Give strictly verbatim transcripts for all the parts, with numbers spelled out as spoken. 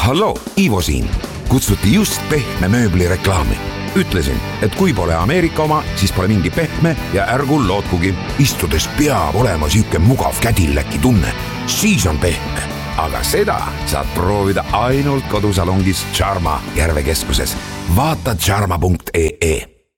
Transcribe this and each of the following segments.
Hallo, Ivo siin. Kutsuti just pehme mööbli reklaami. Ütlesin, et kui pole Ameerika oma, siis pole mingi pehme ja ärgu lootkugi. Istudes peab olema süüke mugav kädilläki tunne. Siis on pehme. Aga seda saad proovida ainult kodusalongis Charma Järvekeskuses. Vaata charma punkt ee.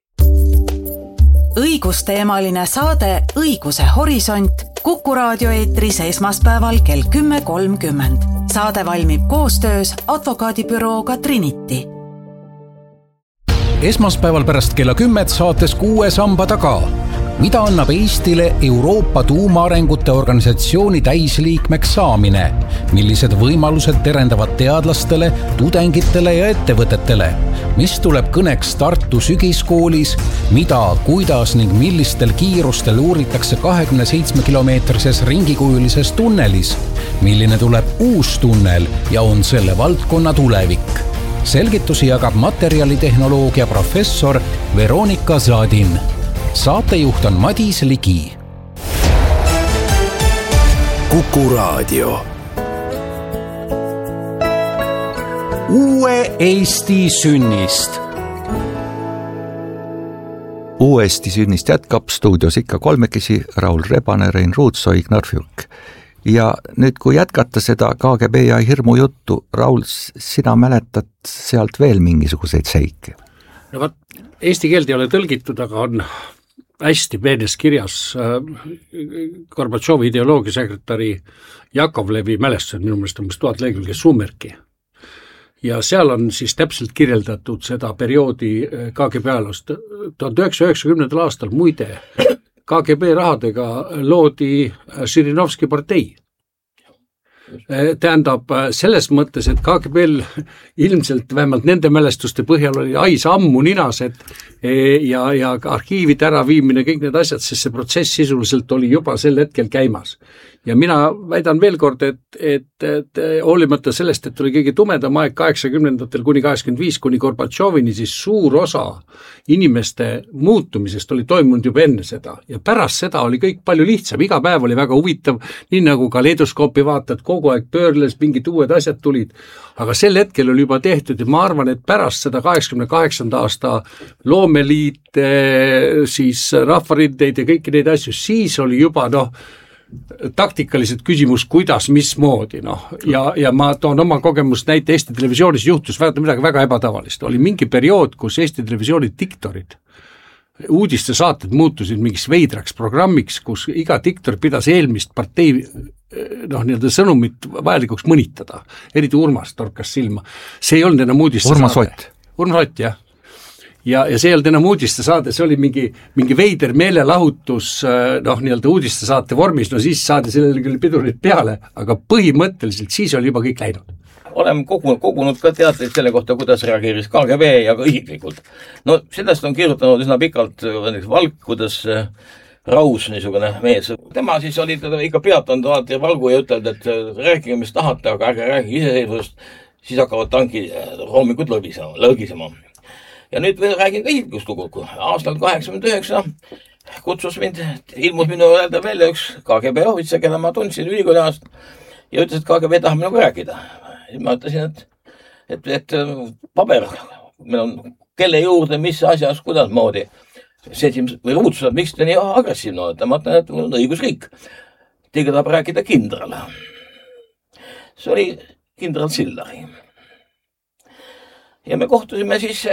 Õigusteemaline saade Õiguse horisont Kuku raadio eetris esmaspäeval kell kümme kolmkümmend. Saade valmib koostöös advokaadibürooga Trinity. Esmaspäeval pärast kella kümmet saates Kuue samba taga. Mida annab Eestile Euroopa tuumaarengute organisatsiooni täisliikmeks saamine? Millised võimalused terendavad teadlastele, tudengitele ja ettevõtetele? Mis tuleb kõneks Tartu sügiskoolis? Mida, kuidas ning millistel kiirustel uuritakse kahekümne seitsme kilomeetrises ringikujulises tunnelis? Milline tuleb uus tunnel ja on selle valdkonna tulevik? Selgitusi jagab materjalitehnoloogia professor Veronika Zadin. Saatejuht on Madis Ligi. Kuku raadio. Uue Eesti sünnist. Uue Eesti sünnist jätkab stuudios ikka kolmekesi Raul Rebane, Rein Ruutso, Ignar Fjuk. Ja nüüd, kui jätkata seda K G B ja hirmu juttu, Raul, sina mäletad sealt veel mingisuguseid seike? No vaat, eesti keelt ei ole tõlgitud, aga on hästi peenes kirjas Gorbatšovi ideoloogiasekretäri Jakovlevi mälestused, minu meelest on mis tuhat lehekülge suumerki. Ja seal on siis täpselt kirjeldatud seda perioodi K G B ajaloost. tuhat üheksasaja üheksakümnendal aastal muide K G B rahadega loodi Žirinovski partei. Tähendab selles mõttes, et K G B-l ilmselt vähemalt nende mälestuste põhjal oli ais ammu ninas, et ja, ja arhiivide äraviimine, kõik need asjad, sest see protsess sisuliselt oli juba sel hetkel käimas. Ja mina väidan veel kord, et, et, et hoolimata sellest, et oli kõige tumedam aeg kaheksakümnendatel kuni kaheksakümmend viis kuni Gorbatšovini, siis suur osa inimeste muutumisest oli toimunud juba enne seda. Ja pärast seda oli kõik palju lihtsam. Iga päev oli väga huvitav, nii nagu kaleidoskoopi vaatad, kogu aeg pöörles, mingid uued asjad tulid. Aga sel hetkel oli juba tehtud ja ma arvan, et pärast seda kaheksakümne kaheksanda aasta loomeliit, siis rahvarindeid ja kõiki neid asju, siis oli juba noh, taktikalised küsimus, kuidas, mismoodi, noh, ja, ja ma toon oma kogemust näite Eesti Televisioonis juhtus väga, midagi väga ebatavalist. Oli mingi periood, kus Eesti Televisiooni diktorid, uudiste saated muutusid mingiks veidraks programmiks, kus iga diktor pidas eelmist partei noh, nii-öelda sõnumit vajalikuks mõnitada. Eriti Urmas torkas silma. See ei olnud enam uudiste Urmas saade. Ott. Urmas Ott, jah. Ja, ja see ei olnud enam uudiste saade, see oli mingi, mingi veider meelelahutus noh, nii-öelda uudiste saate vormis, no siis saadi sellele küll pidurid peale, aga põhimõtteliselt siis oli juba kõik läinud. Oleme kogunud, kogunud ka teateid selle kohta, kuidas reageeris K G B ja ka isiklikult. No sellest on kirjutanud üsna pikalt Valk, kuidas Raus niisugune mees. Tema siis oli teda ikka peatanud alati Valgu ja ütelnud, et rääkige, mis tahate, aga ärge rääkige iseseisvust, siis hakkavad tanki hoomikut lõgisema, lõgisema. Ja nüüd räägin ka isiklikust lugu. Aastal kaheksakümmend üheksa kutsus mind, ilmus minu öelda välja üks K G B ohvitser, keda ma tundsin ülikooli aast ja ütles, et K G B tahab minuga rääkida. Siis ma ütlesin, et, et, et paber, meil on kelle juurde, mis asjas, kuidas moodi. Seltsims või Ruutsused, miks te nii agressiivne olete? Ma ütlen, et on õigusriik. Teiega tahab rääkida kindral. See oli kindral Sillari. Ja me kohtusime siis,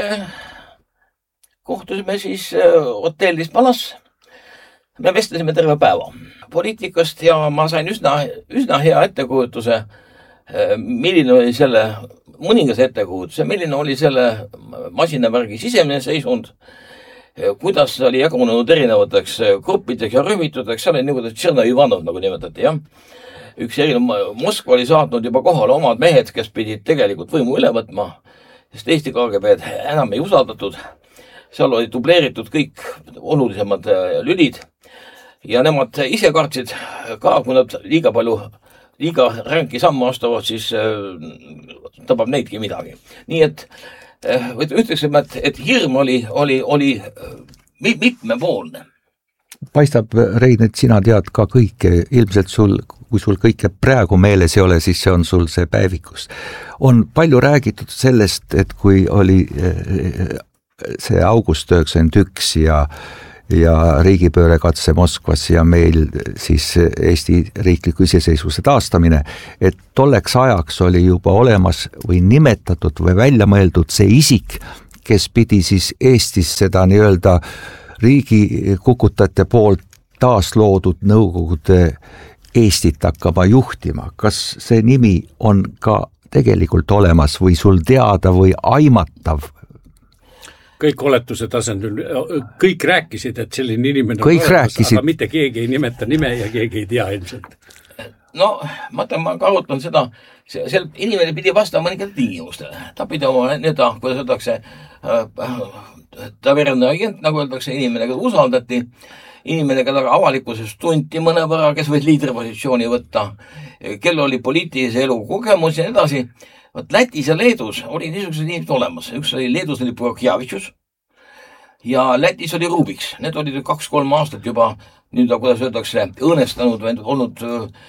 kohtusime siis hotellis Palas. Me vestlesime terve päeva poliitikast ja ma sain üsna, üsna hea ettekujutuse, milline oli selle mõningas ettekujutuse, milline oli selle masinavärgi sisemine seisund, kuidas oli jagunud erinevateks gruppideks ja rühmitudeks, seal oli niimoodi Tšerno Ivanov, nagu nimetati, jah. Üks erinev Moskva oli saatnud juba kohale omad mehed, kes pidid tegelikult võimu üle võtma, sest Eesti K G B-d enam ei usaldatud. Seal oli dubleeritud kõik olulisemad lülid ja nemad ise kartsid ka, kui nad liiga palju, liiga ränki sammu astuvad, siis tabab neidki midagi. Nii et ütleksime, et, et hirm oli, oli, oli mitmepoolne. paistab, Rein, et sina tead ka kõike, ilmselt sul, kui sul kõike praegu meeles ei ole, siis see on sul see päevikus. On palju räägitud sellest, et kui oli see august üheksakümmend üks ja ja riigipöörekatse Moskvas ja meil siis Eesti riikliku iseseisvuse taastamine, et tolleks ajaks oli juba olemas või nimetatud või välja mõeldud see isik, kes pidi siis Eestis seda nii-öelda riigi kukutajate poolt taasloodud Nõukogude Eestit hakkama juhtima. Kas see nimi on ka tegelikult olemas või sul teada või aimatav? Kõik oletuse tasandil, kõik rääkisid, et selline inimene kõik olemas, rääkisid. Aga mitte keegi ei nimeta nime ja keegi ei tea ilmselt. No, ma ütlen, ma ka arutan seda, see inimene pidi vastama mõningate tingimustele. Ta pidi oma nii-öelda, kuidas öeldakse, taverna agent, nagu öeldakse, inimene, keda usaldati, inimene, keda avalikkuses tunti mõne võrra, kes võis liidripositsiooni võtta, kel oli poliitilise elu kogemus ja nii edasi. Võt Lätis ja Leedus oli niisugused inimesed olemas. Üks oli Leedus oli Prokjavitšus ja Lätis oli Rubiks. Need olid kaks-kolm aastat juba, nüüd, kuidas öeldakse, õõnestanud või olnud.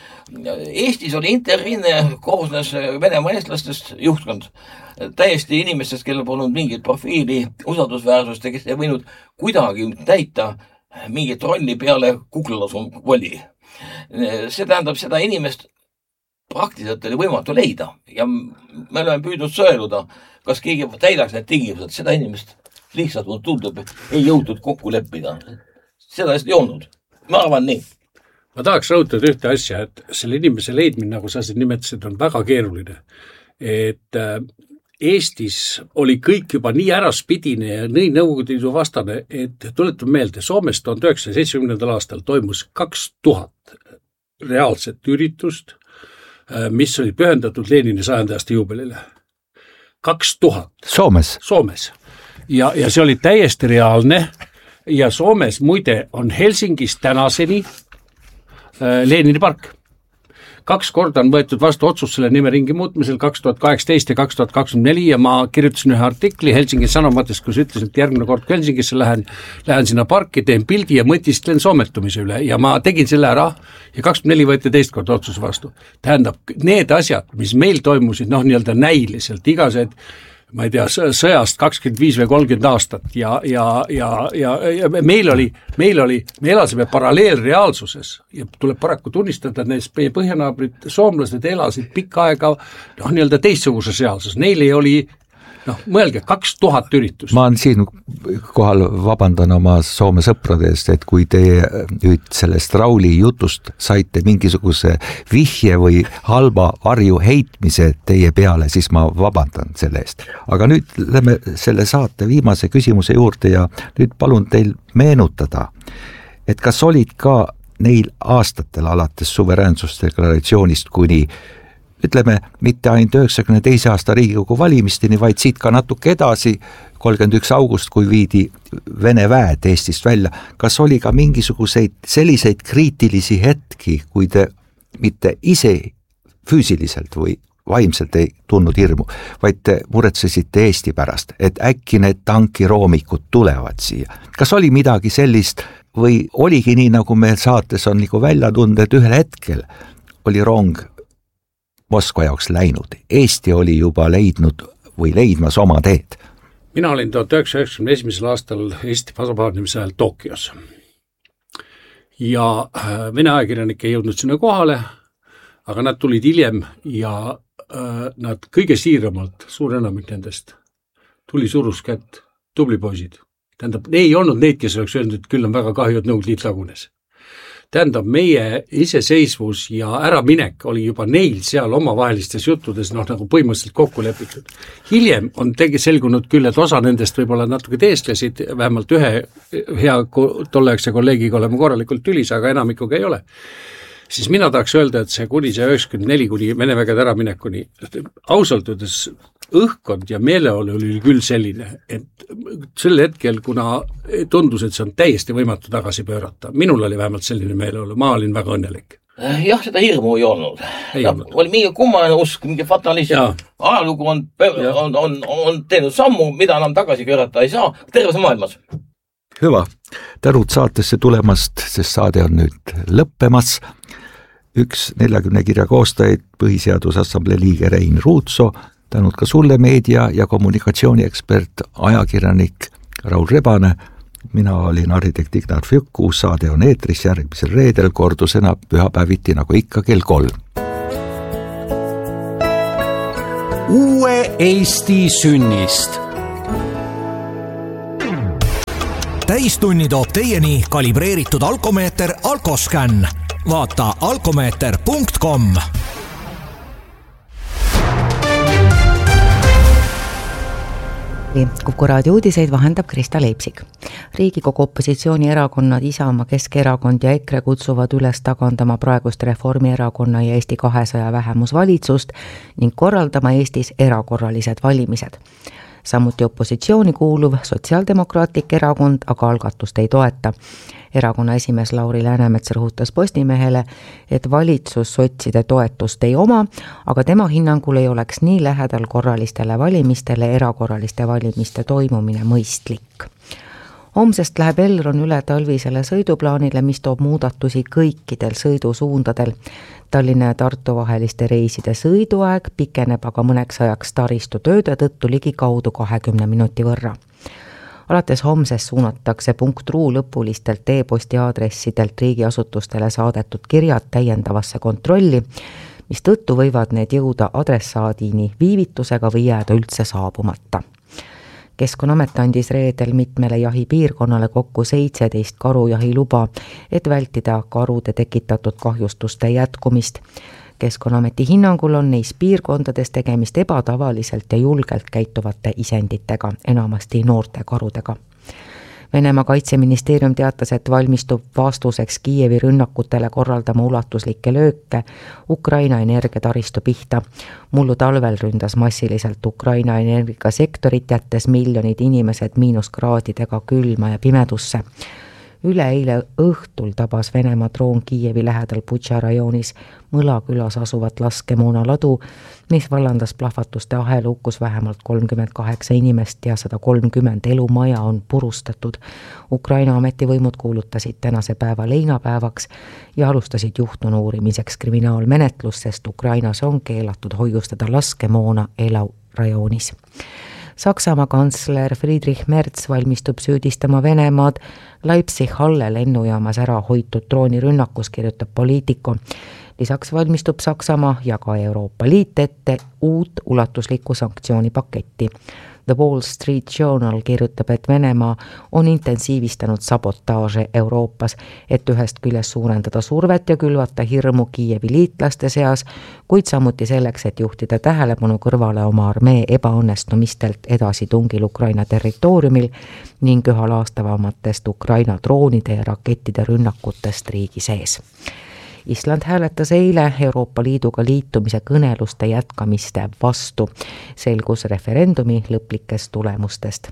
Eestis oli interrinne, koosnes Venemaa eestlastest juhtkond. Täiesti inimestest, kellel polnud mingit profiili, usaldusväärsust ja kes ei võinud kuidagi täita mingit rolli peale kuklalasu voli. See tähendab seda inimest praktiliselt oli võimatu leida ja me oleme püüdnud sõeluda, kas keegi täidaks need tingimused, seda inimest lihtsalt tundub, ei jõutud kokku leppida. Seda ei olnud. Ma arvan nii. Ma tahaks rõhutada ühte asja, et selle inimese leidmine, nagu sa siin nimetasid, on väga keeruline. Et Eestis oli kõik juba nii äraspidine ja nii Nõukogude Liidu vastane, et tuletame meelde, Soomes tuhande üheksasaja seitsmekümnendal aastal toimus kaks tuhat reaalset üritust, mis oli pühendatud Lenini sajandi aasta juubelile. Kaks tuhat. Soomes? Soomes. Ja, ja see oli täiesti reaalne ja Soomes muide on Helsingis tänaseni Lenini park. Kaks korda on võetud vastu otsus selle nimeringi muutmisel kaks tuhat kaheksateist ja kaks tuhat kakskümmend neli ja ma kirjutasin ühe artikli Helsingi Sanomatest, kus ütlesin, et järgmine kord kui Helsingisse lähen, lähen sinna parki, teen pildi ja mõtistlen soometumise üle ja ma tegin selle ära ja kakskümmend neli võeti teist kord otsus vastu. Tähendab, need asjad, mis meil toimusid, noh, nii-öelda näiliselt, igased ma ei tea, sõjast kakskümmend viis või kolmkümmend aastat ja, ja, ja, ja, ja meil oli, meil oli, me elasime paralleelreaalsuses ja tuleb paraku tunnistada, et need põhjanaabrid soomlased elasid pikka aega noh, nii-öelda teistsuguses reaalsus. Neil ei oli, noh, mõelge, kaks tuhat üritust. Ma on siin kohal vabandan oma Soome sõprade eest, et kui te nüüd sellest Rauli jutust saite mingisuguse vihje või halba varju heitmise teie peale, siis ma vabandan selle eest. Aga nüüd lähme selle saate viimase küsimuse juurde ja nüüd palun teil meenutada, et kas olid ka neil aastatel alates suveräänsusdeklaratsioonist kuni ütleme, mitte ainult üheksakümne teise aasta Riigikogu valimisteni, vaid siit ka natuke edasi, kolmkümmend üks august, kui viidi Vene väed Eestist välja. Kas oli ka mingisuguseid selliseid kriitilisi hetki, kui te mitte ise füüsiliselt või vaimselt ei tundnud hirmu, vaid te muretsesite Eesti pärast, et äkki need tankiroomikud tulevad siia. Kas oli midagi sellist või oligi nii, nagu meil saates on nagu välja tunda, et ühel hetkel oli rong Moskva jaoks läinud. Eesti oli juba leidnud või leidmas oma teed. Mina olin tuhat üheksasaja üheksakümne esimesel aastal Eesti vabanemise ajal Tokyos. Ja Vene ajakirjanik ei jõudnud sinna kohale, aga nad tulid hiljem ja nad kõige siiramalt, suur enamik nendest, tuli surus kätt, tubli poisid. Tähendab, ei olnud neid, kes oleks öelnud, et küll on väga kahju, et Nõukogude Liit lagunes. Tähendab, meie iseseisvus ja äraminek oli juba neil seal omavahelistes juttudes noh, nagu põhimõtteliselt kokku lepitud. Hiljem on tegi selgunud küll, et osa nendest võib-olla natuke teesklesid, vähemalt ühe hea tolleaegse kolleegiga oleme korralikult tülis, aga enamikuga ei ole. Siis mina tahaks öelda, et see kuni see üheksakümmend neli kuni Vene vägede äraminekuni, ausalt öeldes õhkkond ja meeleolu oli küll selline, et sel hetkel, kuna tundus, et see on täiesti võimatu tagasi pöörata, minul oli vähemalt selline meeleolu, ma olin väga õnnelik. Jah, seda hirmu ei olnud. Ei ja, olnud. Oli mingi kummane usk, mingi fatalism. Ajalugu on, on, on, on teinud sammu, mida enam tagasi pöörata ei saa, terves maailmas. Hüva, tänud saatesse tulemast, sest saade on nüüd lõppemas. Üks neljakümne kirja koostajaid, Põhiseaduse Assamblee liige Rein Ruutso, tänud ka sulle, meedia- ja kommunikatsiooniekspert, ajakirjanik Raul Rebane. Mina olin arhitekt Ignar Fjuk, uus saade on eetris järgmisel reedel, kordusena pühapäeviti nagu ikka kell kolm. Uue Eesti sünnist. Täistunni toob teieni kalibreeritud alkomeeter Alkoscan. Vaata alkomeeter punkt com. Kuku raadio uudiseid vahendab Krista Leipsik. Riigikogu opositsioonierakonnad Isamaa, Keskerakond ja EKRE kutsuvad üles tagandama praegust Reformierakonna ja Eesti kahesaja vähemusvalitsust ning korraldama Eestis erakorralised valimised. Samuti opositsiooni kuuluv Sotsiaaldemokraatlik erakond aga algatust ei toeta. Erakonna esimees Lauri Läänemets rõhutas Postimehele, et valitsus sotside toetust ei oma, aga tema hinnangul ei oleks nii lähedal korralistele valimistele erakorraliste valimiste toimumine mõistlik. Homsest läheb Elron üle talvisele sõiduplaanile, mis toob muudatusi kõikidel sõidusuundadel. Tallinna ja Tartu vaheliste reiside sõiduaeg pikeneb aga mõneks ajaks taristu tööde tõttu ligi kaudu kahekümne minuti võrra. Alates homsest suunatakse .ru lõpulistelt e-posti aadressidelt riigiasutustele saadetud kirjad täiendavasse kontrolli, mis tõttu võivad need jõuda adressaadini viivitusega või jääda üldse saabumata. Keskkonnaamet andis reedel mitmele jahipiirkonnale kokku seitseteist karujahi luba, et vältida karude tekitatud kahjustuste jätkumist. Keskkonnaameti hinnangul on neis piirkondades tegemist ebatavaliselt ja julgelt käituvate isenditega, enamasti noorte karudega. Venemaa kaitseministeerium teatas, et valmistub vastuseks Kiievi rünnakutele korraldama ulatuslikke lööke Ukraina energiataristu pihta. Mullu talvel ründas massiliselt Ukraina energiasektorit, jättes miljonid inimesed miinuskraadidega külma ja pimedusse. Üleeile õhtul tabas Venemaa droon Kiievi lähedal Butša rajoonis Mõla külas asuvat laskemoona ladu, mis vallandas plahvatuste ahel, hukkus vähemalt kolmkümmend kaheksa inimest ja sada kolmkümmend elumaja on purustatud. Ukraina ametivõimud kuulutasid tänase päeva leinapäevaks ja alustasid juhtunu uurimiseks kriminaalmenetlus, sest Ukrainas on keelatud hoiustada laskemoona elarajoonis. Saksamaa kantsler Friedrich Merz valmistub süüdistama Venemaad Leipzig-Halle lennujaamas ära hoitud droonirünnakus, kirjutab Politico. Lisaks valmistub Saksamaa ja ka Euroopa Liit ette uut ulatuslikku sanktsioonipaketti. The Wall Street Journal kirjutab, et Venemaa on intensiivistanud sabotaaže Euroopas, et ühest küljest suurendada survet ja külvata hirmu Kiievi liitlaste seas, kuid samuti selleks, et juhtida tähelepanu kõrvale oma armee ebaõnnestumistelt edasitungil Ukraina territooriumil ning üha laastavamatest Ukraina droonide ja rakettide rünnakutest riigi sees. Island hääletas eile Euroopa Liiduga liitumise kõneluste jätkamiste vastu, selgus referendumi lõplikest tulemustest.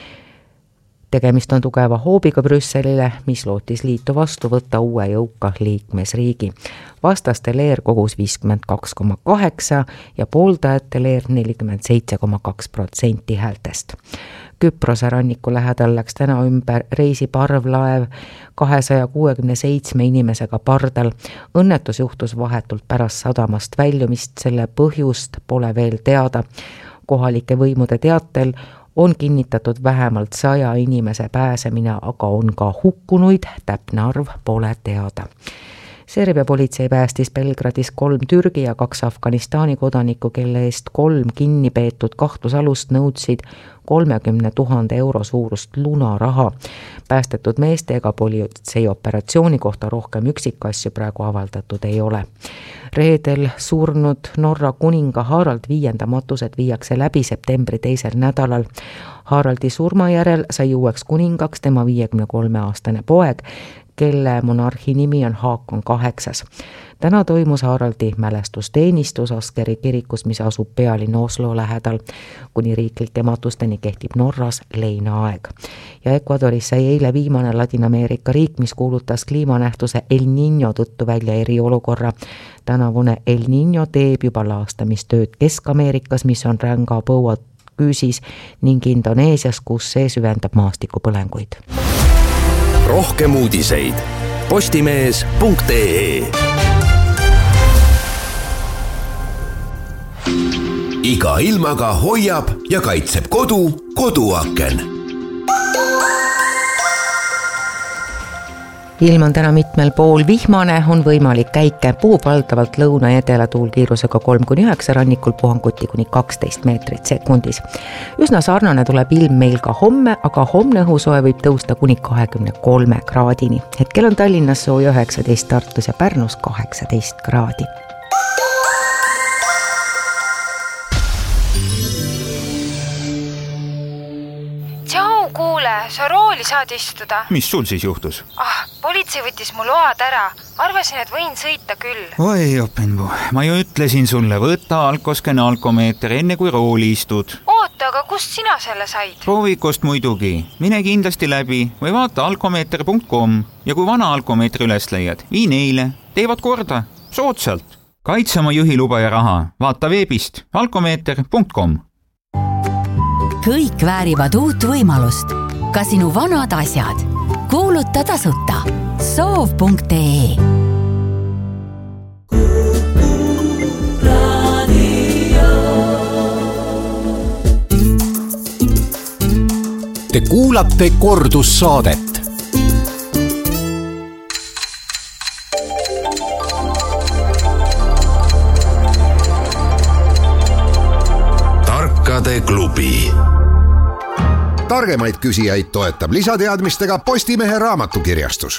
Tegemist on tugeva hoobiga Brüsselile, mis lootis liitu vastu võtta uue jõuka liikmesriigi. Vastaste leer kogus viiskümmend kaks koma kaheksa ja pooldajate leer nelikümmend seitse koma kaks protsenti häältest. Küprose ranniku lähedal läks täna ümber reisiparvlaev kahesaja kuuekümne seitsme inimesega pardal. Õnnetus juhtus vahetult pärast sadamast väljumist, selle põhjust pole veel teada. Kohalike võimude teatel on kinnitatud vähemalt saja inimese pääsemine, aga on ka hukkunuid, täpne arv pole teada. Serbia politsei päästis Belgradis kolm Türgi ja kaks Afganistani kodanikku, kelle eest kolm kinni peetud kahtlusalust nõudsid kolmekümne tuhande euro suurust lunaraha. Päästetud meestega politsei operatsiooni kohta rohkem üksikasju praegu avaldatud ei ole. Reedel surnud Norra kuninga Harald viienda matused viiakse läbi septembri teisel nädalal. Haraldi surma järel sai uueks kuningaks tema viiekümne kolme aastane poeg, kelle monarhi nimi on Haakon kaheksas. Täna toimus Haraldi mälestusteenistus Askeri kirikus, mis asub pealinn Oslo lähedal. Kuni riiklike matusteni kehtib Norras leinaaeg. Ja Ecuadoris sai eile viimane Ladina-Ameerika riik, mis kuulutas kliimanähtuse El Niño tõttu välja eriolukorra. Tänavune El Niño teeb juba laastamistööd Kesk-Ameerikas, mis on ränga põua küüsis, ning Indoneesias, kus see süvendab maastikupõlenguid. rohkem uudiseid postimees punkt ee. iga ilmaga hoiab ja kaitseb kodu koduaken. ilm on täna mitmel pool vihmane, on võimalik käike, puhub valdavalt lõuna ja edela tuul kiirusega kolm kuni üheksa, rannikul puhanguti kuni kaksteist meetrit sekundis. Üsna sarnane tuleb ilm meil ka homme, aga homne õhusoe võib tõusta kuni kahekümne kolme kraadini. Hetkel on Tallinnas sooja üheksateist, Tartus ja Pärnus kaheksateist kraadi. Tšau, kuule, sa rooli saad istuda. Mis sul siis juhtus? Ah, politsei võttis mu load ära. Arvasin, et võin sõita küll. Oi, Jopenvu, ma ju ütlesin sulle, võta Alkosken alkomeeter enne kui rooli istud. Oota, aga kust sina selle said? Proovikust muidugi. Mine kindlasti läbi või vaata alkomeeter punkt com ja kui vana alkomeetri üles leiad, vii neile. Teevad korda. Soodsalt. Kaitse oma juhiluba ja raha. Vaata veebist alkomeeter punkt com. Kõik väärivad uut võimalust. Ka sinu vanad asjad. Kuuluta tasuta. soov punkt ee. Te kuulate kordussaadet. Tarkade klubi. Targemaid küsijaid toetab lisateadmistega Postimehe raamatukirjastus.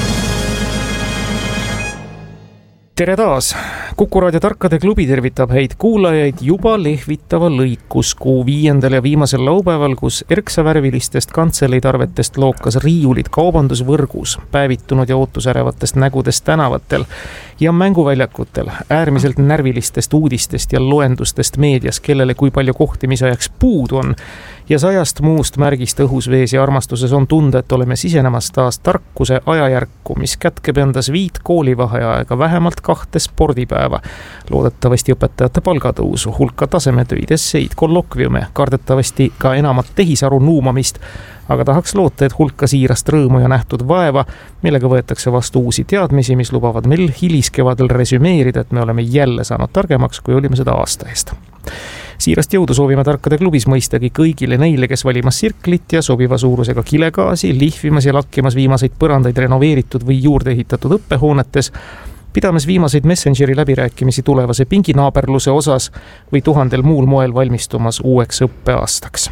Tere taas! Kuku Raadio Tarkade klubi tervitab häid kuulajaid juba lehvitava lõikuskuu viiendal ja viimasel laupäeval, kus erksavärvilistest kantselitarvetest lookas riiulid kaubandusvõrgus, päevitunud ja ootusärevatest nägudest tänavatel ja mänguväljakutel, äärmiselt närvilistest uudistest ja loendustest meedias, kellele kui palju kohtimisajaks puudu on, ja sajast muust märgist õhus, vees ja armastuses on tunda, et oleme sisenemas taas tarkuse ajajärku, mis kätkeb endas viit koolivaheaega, vähemalt kahte spordipäeva, loodetavasti õpetajate palgatõusu, hulka tasemetöid, esseid, kollokviume, kardetavasti ka enamat tehisaru nuumamist, aga tahaks loota, et hulka siirast rõõmu ja nähtud vaeva, millega võetakse vastu uusi teadmisi, mis lubavad meil hiliskevadel resümeerida, et me oleme jälle saanud targemaks, kui olime seda aasta eest. Siirast jõudu soovime Tarkade klubis mõistagi kõigile neile, kes valimas sirklit ja sobiva suurusega kilegaasi, lihvimas ja lakkimas viimaseid põrandaid renoveeritud või juurde ehitatud õppehoonetes, pidames viimaseid Messengeri läbirääkimisi tulevase pinginaaberluse osas või tuhandel muul moel valmistumas uueks õppeaastaks.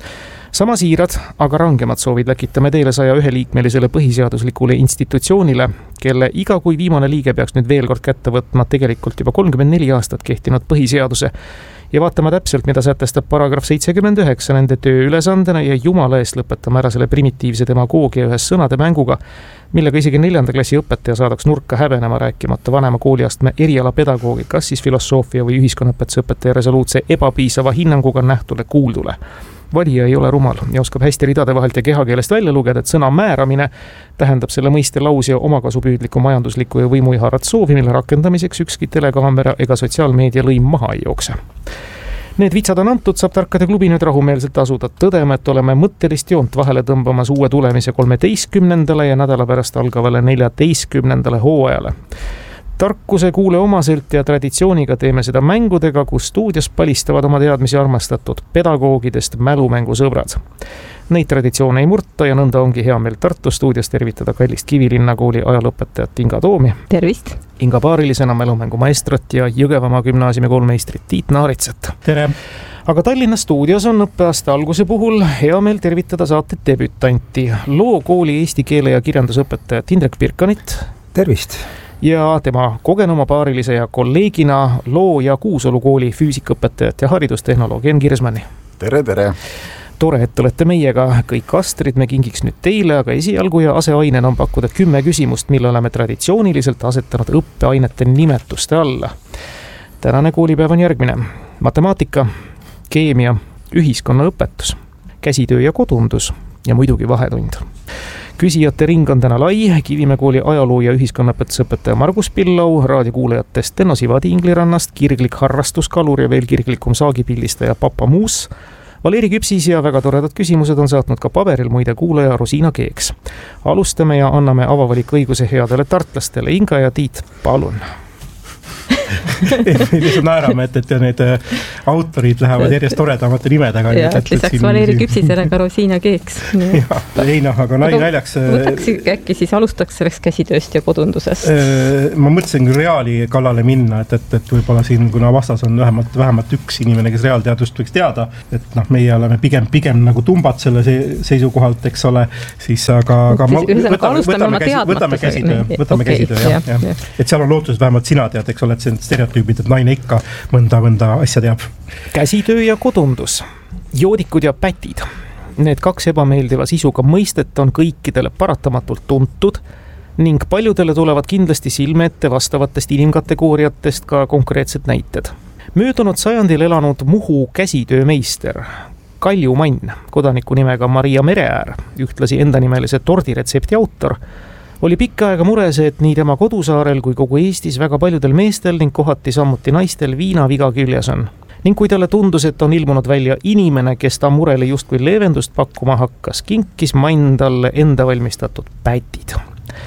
Sama siirad, aga rangemad soovid läkitame teile saja ühe liikmelisele põhiseaduslikule institutsioonile, kelle iga kui viimane liige peaks nüüd veel kord kätte võtma tegelikult juba kolmkümmend neli aastat kehtinud põhiseaduse ja vaatama täpselt, mida sätestab paragrahv seitsekümmend üheksa nende tööülesandena ja jumala eest lõpetame ära selle primitiivse demagoogia ühes sõnade mänguga, millega isegi neljanda klassi õpetaja saadaks nurka häbenema, rääkimata vanema kooliastme erialapedagoogi, kas siis filosoofia või ühiskonnaõpetuse õpetaja resoluutse ebapiisava hinnanguga nähtule kuuldule. Valija ei ole rumal ja oskab hästi ridade vahelt ja kehakeelest välja lugeda, et sõna määramine tähendab selle mõiste lausja omakasupüüdliku majandusliku ja võimuiharat soovi, mille rakendamiseks ükski telekaamera ega sotsiaalmeedia lõim maha ei jookse. Need vitsad on antud, saab Tarkade klubi nüüd rahumeelselt asuda tõdema, et oleme mõttelist joont vahele tõmbamas uue tulemise kolmeteistkümnendale ja nädala pärast algavale neljateistkümnendale hooajale. Tarkuse kuule omaselt ja traditsiooniga teeme seda mängudega, kus stuudios palistavad oma teadmisi armastatud pedagoogidest mälumängusõbrad. Neid traditsioone ei murta ja nõnda ongi hea meel Tartu stuudios tervitada kallist Kivilinna kooli ajalooõpetajat Inga Toomi. Tervist! Inga paarilisena mälumängu maestrot ja Jõgevamaa gümnaasiumi koolmeistrit Tiit Naaritsat. Tere! Aga Tallinna stuudios on õppeaasta alguse puhul hea meel tervitada saate debütanti, Loo kooli eesti keele ja kirjandusõpetajat Indrek Pirkanit. Tervist! Ja tema kogenuma paarilise ja kolleegina Loo ja Kuusalu kooli füüsikaõpetajat ja haridustehnoloogi Enn Kirsmanni. Tere, tere! Tore, et olete meiega, kõik astrid me kingiks nüüd teile, aga esialgu ja aseainena on pakkuda kümme küsimust, mille oleme traditsiooniliselt asetanud õppeainete nimetuste alla. Tänane koolipäev on järgmine. Matemaatika, keemia, ühiskonnaõpetus, käsitöö ja kodundus ja muidugi vahetund. Küsijate ring on täna lai, Kivimäe kooli ajaloo- ja ühiskonnaõpetusõpetaja Margus Pillau, raadiokuulajatest Enno Siva Tiinglirannast, kirglik harrastuskalur ja veel kirglikum saagipillistaja Papa Muus, Valeri Küpsis ja väga toredad küsimused on saatnud ka paberil muide kuulaja Rosina Keeks. Alustame ja anname avavaliku õiguse headele tartlastele. Inga ja Tiit, palun. Lihtsalt naerame, et, et need autorid lähevad järjest toredamate nimedega. Ja, et lisaks Valeri Küpsisele ka Rosina Keeks. Ja, ei noh, aga nali naljaks... Võtaks äkki siis alustaks selleks käsitööst ja kodundusest. Ma mõtlesin küll reaali kallale minna, et, et, et võib-olla siin, kuna vastas on vähemalt, vähemalt üks inimene, kes reaalteadust võiks teada, et noh, meie oleme pigem, pigem nagu tumbad selle seisukohalt, eks ole, siis aga, aga ma, võtame, võtame, käsi, võtame käsitöö, võtame okay, käsitöö, jah, jah. jah. Et seal on lootus, vähemalt sina tead, eks ole, et see on stereotüübid, et naine ikka mõnda, mõnda asja teab. Käsitöö ja kodundus, joodikud ja pätid. Need kaks ebameeldiva sisuga mõistet on kõikidele paratamatult tuntud ning paljudele tulevad kindlasti silme ette vastavatest inimkategooriatest ka konkreetsed näited. Möödunud sajandil elanud Muhu käsitöömeister Kalju Mann, kodaniku nimega Maria Mereäär, ühtlasi endanimelise tordiretsepti autor, oli pikka aega mures, et nii tema kodusaarel kui kogu Eestis väga paljudel meestel ning kohati sammuti naistel viinaviga küljes on. Ning kui talle tundus, et on ilmunud välja inimene, kes ta murele justkui leevendust pakkuma hakkas, kinkis Mann talle enda valmistatud pätid.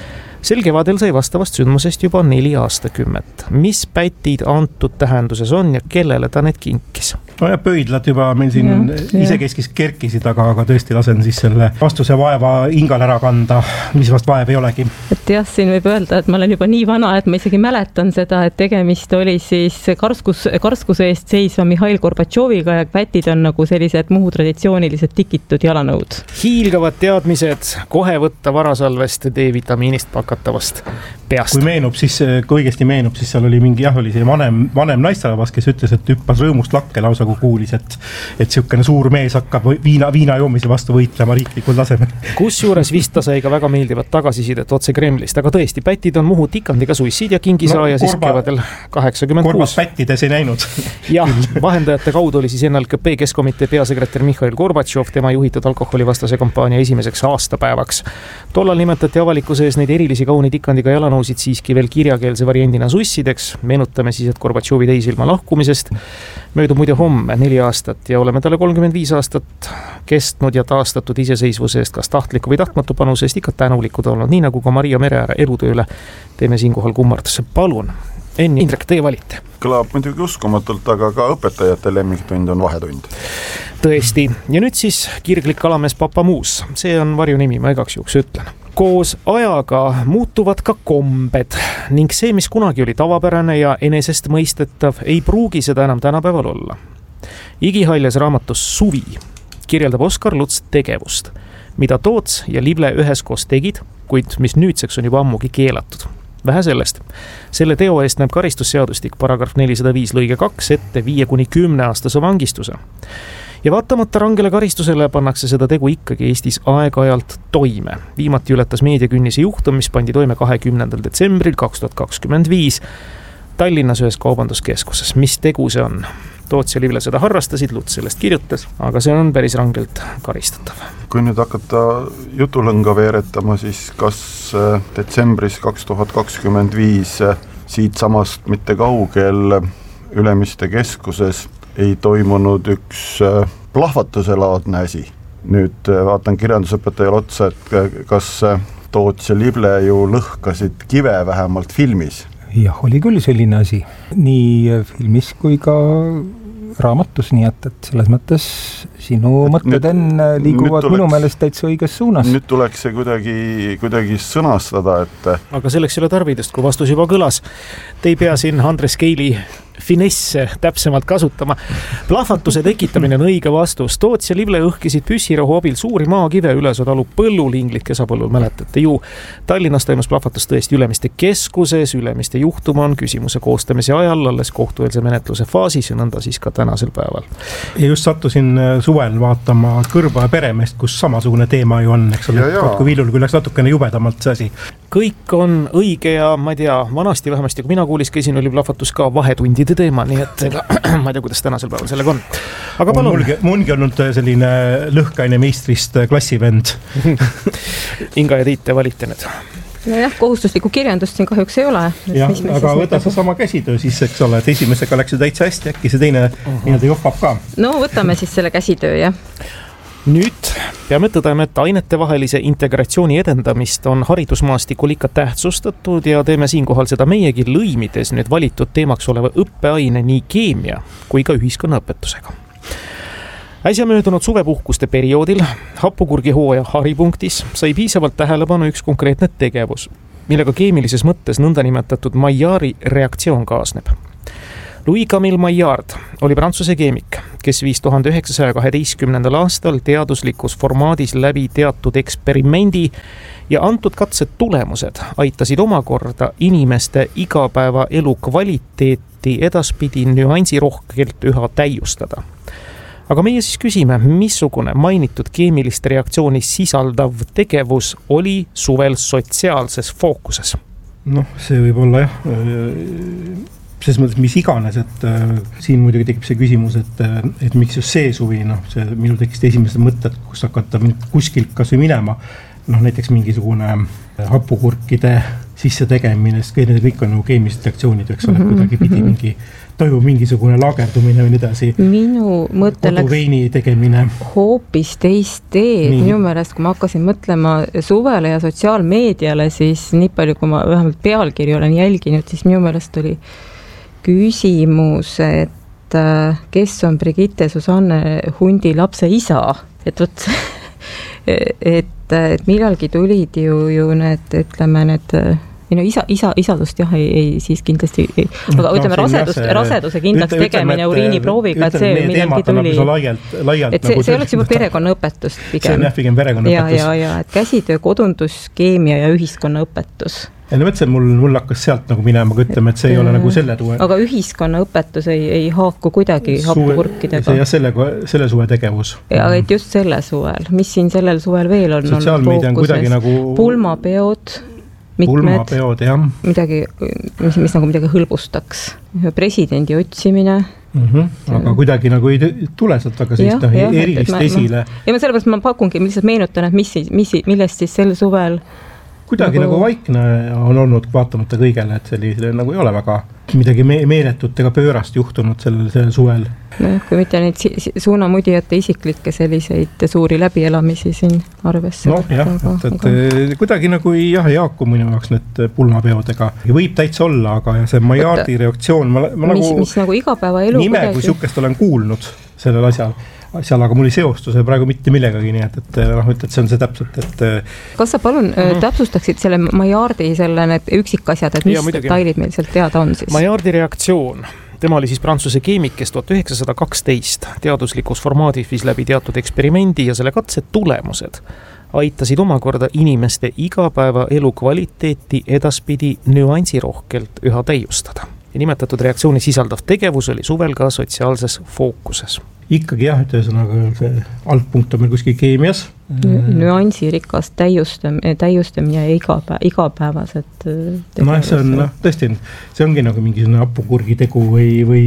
Sel kevadel sai vastavast sündmusest juba neli aastakümmet. Mis pätid antud tähenduses on ja kellele ta need kinkis? No ja pöidlad juba meil siin ja, isekeskis kerkisid, aga, aga tõesti lasen siis selle vastuse vaeva Ingal ära kanda, mis vast vaev ei olegi. Et jah, siin võib öelda, et ma olen juba nii vana, et ma isegi mäletan seda, et tegemist oli siis karskus, karskuse eest seisva Mihhail Gorbatšoviga ja pätid on nagu sellised Muhu traditsioonilised tikitud jalanõud. Hiilgavad teadmised kohe võtta varasalvest D-vitamiinist pakatavast peast. Kui meenub, siis, kui õigesti meenub, siis seal oli mingi, jah, oli see vanem, vanem naisterahvas, kes ütles, et hüppas rõõmust lakke lausa, kui kuulis, et, et siukene suur mees hakkab viina, viina joomise vastu võitlema riiklikul tasemel. Kusjuures vist ta sai ka väga meeldivat tagasisidet otse Kremlist, aga tõesti, pätid on Muhu tikandiga suissid ja kingisaaja no, siis kevadel kaheksakümmend kuus. Korvas pättides ei näinud. Jah, vahendajate kaudu oli siis N L K P Keskkomitee peasekretär Mihhail Gorbatšov, tema juhitud alkoholivastase kampaania esimeseks aastapäevaks. Tollal nimetati avalikkuse ees neid erilisi kauni tikandiga jalanõusid siiski veel kirjakeelse variandina sussideks. Meenutame siis, et Gorbatšovi teisilma lahkumisest möödub muide homme neli aastat ja oleme talle kolmkümmend viis aastat kestnud ja taastatud iseseisvuse eest kas tahtliku või tahtmatu panuse eest ikka tänulikud olnud, nii nagu ka Maria Mereääre elutööle teeme siinkohal kummarduse. Palun, Enni, Indrek, teie valite. Kõlab muidugi uskumatult, aga ka õpetajate lemmiktund on vahetund. Tõesti, ja nüüd siis kirglik kalamees Papa Muus, see on varjunimi, ma igaks juhuks ütlen. Koos ajaga muutuvad ka kombed ning see, mis kunagi oli tavapärane ja enesest mõistetav, ei pruugi seda enam tänapäeval olla. Igihaljas raamatus Suvi kirjeldab Oskar Luts tegevust, mida Toots ja Lible üheskoos tegid, kuid mis nüüdseks on juba ammugi keelatud. Vähe sellest, selle teo eest näeb karistusseadustik paragrahv nelisada viis lõige kaks ette viie kuni kümne aastase vangistuse. Ja vaatamata rangele karistusele pannakse seda tegu ikkagi Eestis aeg-ajalt toime. Viimati ületas meediakünnise juhtum, mis pandi toime kahekümnendal detsembril kaks tuhat kakskümmend viis Tallinnas ühes kaubanduskeskuses. Mis tegu see on? Toots ja Livle seda harrastasid, Luts sellest kirjutas, aga see on päris rangelt karistatav. Kui nüüd hakata jutulõnga veeretama, siis kas detsembris kaks tuhat kakskümmend viis siit samast mitte kaugel Ülemiste keskuses ei toimunud üks plahvatuselaadne asi. Nüüd vaatan kirjandusõpetajal otsa, et kas Toots ja Lible ju lõhkasid kive vähemalt filmis. Jah, oli küll selline asi. Nii filmis kui ka raamatus, nii et, et selles mõttes sinu et mõtted enne liiguvad tuleks, minu meelest täitsa õiges suunas. Nüüd tuleks see kuidagi, kuidagi sõnastada, et... Aga selleks ei ole tarvidust, kui vastus juba kõlas. Te ei pea siin Andres Keili finesse täpsemalt kasutama. Plahvatuse tekitamine on õige vastus. Toots ja Livle õhkisid püssirohu abil suuri maakive üles talu põllul, inglit kesapõllul mäletate ju. Tallinnas toimus plahvatus tõesti Ülemiste keskuses, Ülemiste juhtum on küsimuse koostamise ajal alles kohtueelse menetluse faasis ja nõnda siis ka tänasel päeval. Ja just sattusin suvel vaatama Kõrva ja peremeest, kus samasugune teema ju on, eks ole, kui Viljul küll läks natukene jubedamalt see asi. Kõik on õige ja ma ei tea, vanasti vähemasti, kui mina kuulis käisin, oli plahvatus ka vahetundide teema, nii et ega, ma ei tea, kuidas tänasel päeval sellega on. Aga palun. Mulgi, mungi olnud selline lõhkaine meistrist klassivend. Inga ja Tiit, te valite nüüd. nojah, kohustuslikku kirjandust siin kahjuks ei ole. jah, aga võta sa sama käsitöö siis, eks ole, et esimesega läks ju täitsa hästi, äkki see teine uh-huh. nii-öelda johvab ka. No võtame siis selle käsitöö, jah. Nüüd peame tõdema, et ainetevahelise integratsiooni edendamist on haridusmaastikul ikka tähtsustatud ja teeme siinkohal seda meiegi lõimides nüüd valitud teemaks oleva õppeaine nii keemia kui ka ühiskonnaõpetusega. Äsja möödunud suvepuhkuste perioodil Hapukurgi hooaja haripunktis sai piisavalt tähelepanu üks konkreetne tegevus, millega keemilises mõttes nõndanimetatud Maillardi reaktsioon kaasneb. Louis-Camille Maillard oli prantsuse keemik, kes viis tuhande üheksasaja kaheteistkümnendal aastal teaduslikus formaadis läbi teatud eksperimendi ja antud katsed tulemused aitasid omakorda inimeste igapäevaelu kvaliteeti edaspidi nüansirohkelt üha täiustada. Aga meie siis küsime, missugune mainitud keemilist reaktsiooni sisaldav tegevus oli suvel sotsiaalses fookuses? Noh, see võib olla jah, selles mõttes mis iganes, et äh, siin muidugi tekib see küsimus, et, et miks just see suvi, noh, see minu tekist esimesed mõtted, kus hakata kuskilt kas või minema, noh, näiteks mingisugune hapukurkide sisse tegemine, sest need kõik on nagu keemilised reaktsioonid, eks ole, mm-hmm. kuidagi pidi mingi toimub mingisugune lagerdumine või nii edasi. Minu mõte koduveini tegemine. Hoopis teist teed. Minu meelest, kui ma hakkasin mõtlema suvele ja sotsiaalmeediale, siis nii palju, kui ma vähemalt pealkiri olen jälginud, siis minu meelest oli küsimus, et kes on Brigitte Susanne Hundi lapse isa. Et võt, et, et millalgi tulid ju, ju need, ütleme, need minu isa, isa, isadust jah, ei, ei siis kindlasti, ei. aga no, ütleme rasedust, raseduse kindlaks ütleme, tegemine uriiniprooviga, et see millalgi tuli, laialt, laialt, et see, nagu see oleks juba perekonnaõpetust pigem. See on jah, pigem perekonnaõpetus. Ja, ja, ja, et käsitöö, kodundus, keemia ja ühiskonnaõpetus. Ja nüüd see mul, mul hakkas sealt nagu minema, aga ütleme, et see ei ole nagu selle tuve. Aga ühiskonnaõpetus ei, ei haaku kuidagi hapukurkidega. See jah, selle, selle suve tegevus. Ja, et just selle suvel. Mis siin sellel suvel veel on? Sotsiaalmeedia on kuidagi nagu... Pulmapeod, mitmed, jah. Midagi, mis, mis nagu midagi hõlbustaks. Presidendi otsimine. Mm-hmm. Aga kuidagi nagu ei tule sealt väga sellist ja, erilist ma, esile. Ma, ja ma sellepärast ma pakungi, lihtsalt meenutan, et mis, mis, millest siis sel suvel kuidagi nagu, nagu vaikne on olnud vaatamata kõigele, et sellisele nagu ei ole väga midagi me- meeletut ega pöörast juhtunud sellel, sellel suvel. No, kui mitte neid si- suunamudijate isiklikke selliseid suuri läbielamisi siin arvesse. No jah, et, et aga... kuidagi nagu ei, jah, ei haaku minu jaoks need pulmapeodega. Võib täitsa olla, aga see Maillardi reaktsioon, ma, ma mis, nagu, mis nagu igapäeva elu nime kuidagi... kui sihukest olen kuulnud sellel asjal. Asjal, aga mul ei seostuse praegu mitte millegagi, nii et, et, noh, et, et see on see täpselt, et... Kas sa palun mm-hmm. täpsustaksid selle Maillardi selle need üksikasjad, et mis ja, detailid meil sealt teada on siis? Maillardi reaktsioon, tema oli siis prantsuse keemik, kes tuhat üheksasada kaksteist teaduslikus formaadis viis läbi teatud eksperimendi ja selle katse tulemused aitasid omakorda inimeste igapäeva elu kvaliteeti edaspidi nüansirohkelt üha täiustada. Ja nimetatud reaktsiooni sisaldav tegevus oli suvel ka sotsiaalses fookuses. Ikkagi jah, ütlesõnaga see algpunkt on meil kuskil keemias. Nüansirikas täiustamine, täiustamine ja igapäeva, igapäevased no see on, noh, tõesti, see ongi nagu mingisugune hapukurgitegu või, või,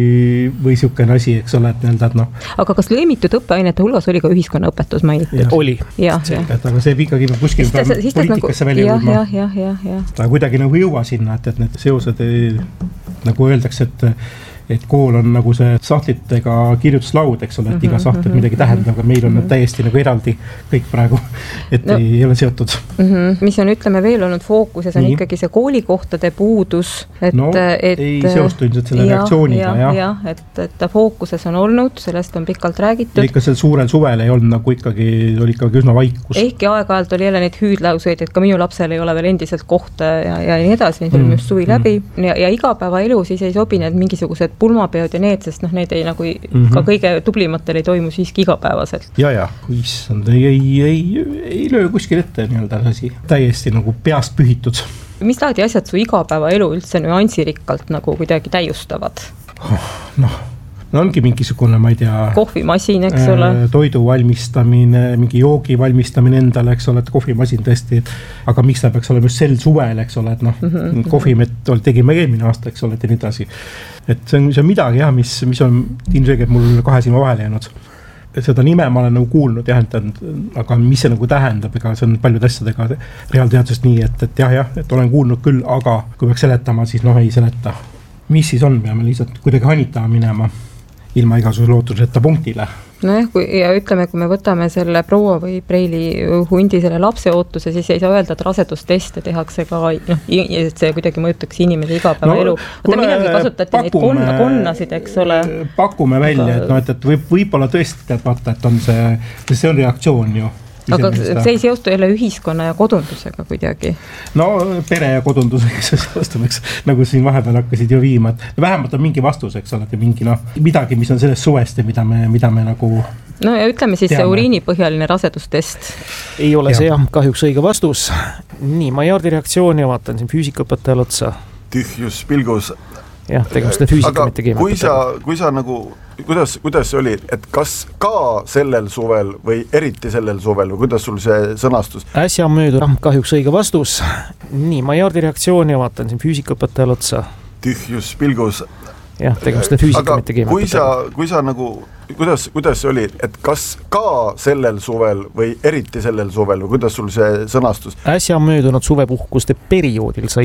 või siukene asi, eks ole, et neelda, et noh. Aga kas lõimitud õppeainete hulgas oli ka ühiskonnaõpetus mainitud? Oli. Ja, ja. Aga see ikkagi kuskil ta, poliitikasse nagu, välja jõudma. Ja, ja, ja, ja. Ta kuidagi nagu jõua sinna, et, et need seosed ei, nagu öeldakse, et et kool on nagu see sahtlitega kirjutuslaud, eks ole, et iga sahtlit midagi tähendab, aga meil on need täiesti nagu eraldi kõik praegu, et no, ei ole seotud. Mm-hmm. Mis on, ütleme, veel olnud fookuses, on Nii. ikkagi see koolikohtade puudus, et... No, et, ei seostu ilmselt selle ja, reaktsiooniga, jah. Ja, et, et ta fookuses on olnud, sellest on pikalt räägitud. Ja ikka sel suurel suvel ei olnud nagu ikkagi, oli ikkagi üsna vaikus. Ehkki aeg-ajalt oli jälle neid hüüdlauseid, et ka minu lapsel ei ole veel endiselt kohta ja, ja nii edasi, need mm. just suvi mm. läbi. Ja, ja igapäeva elu siis ei sobi need mingisugused pulmapeod ja need, sest noh, need ei nagu mm-hmm. ka kõige tublimatel ei toimu siiski igapäevaselt. Ja, ja, issand, ei, ei, ei, ei löö kuskil ette nii-öelda asi. Täiesti nagu peast pühitud. Mis laadi asjad su igapäeva elu üldse nüansirikkalt nagu kuidagi täiustavad? Oh, noh, no ongi mingisugune, ma ei tea... Kohvimasin, eks ole? Toidu valmistamine, mingi joogi valmistamine endale, eks ole, et kohvimasin tõesti, aga miks ta peaks olema just sel suvel, eks ole, et noh, mm-hmm. kohvimett tegime eelmine aasta, eks ole, et nii edasi. Et see on, see on midagi, jah, mis, mis on ilmselgelt mul kahe silma vahele jäänud. seda nime ma olen nagu kuulnud jah, et aga mis see nagu tähendab, ega see on paljude asjadega reaalteadusest nii, et, et jah, jah, et olen kuulnud küll, aga kui peaks seletama, siis noh, ei seleta. Mis siis on, peame lihtsalt kuidagi hanitama minema ilma igasuguse lootuseta punktile. Nojah, kui, ja ütleme, kui me võtame selle proua või preili hundi selle lapse ootuse, siis ei saa öelda, et rasedusteste tehakse ka, noh, et see kuidagi mõjutaks inimese igapäeva no, elu. Võtta millalgi kasutati neid konna, konnasid, eks ole. Pakume välja, et, no, et, et võib, võib-olla tõesti vaata, et on see, see on reaktsioon ju. Aga see ei seostu jälle ühiskonna ja kodundusega kuidagi? No pere ja kodundusega see seostumeks, nagu siin vahepeal hakkasid ju viima, et vähemalt on mingi vastus, eks ole, mingi noh, midagi, mis on sellest suvest ja mida me, mida me nagu no ja ütleme siis teame. See uriinipõhjaline rasedustest. Ei ole see jah, kahjuks õige vastus. Nii, Majardi reaktsioon ja vaatan siin füüsikaõpetajal otsa. Tühjus pilgus. Jah, tegevust füüsika, aga mitte keemiat. Kui sa, kui sa nagu, kuidas, kuidas see oli, et kas ka sellel suvel või eriti sellel suvel või kuidas sul see sõnastus? Äsja möödu, kahjuks õige vastus. Nii, Majardi reaktsioon ja vaatan siin füüsikaõpetajal otsa. Tühjus pilgus. Jah, tegevust füüsika, mitte keemiat. Kui sa, kui sa nagu, kuidas, kuidas see oli, et kas ka sellel suvel või eriti sellel suvel või kuidas sul see sõnastus? Äsja möödunud suvepuhkuste perioodil sai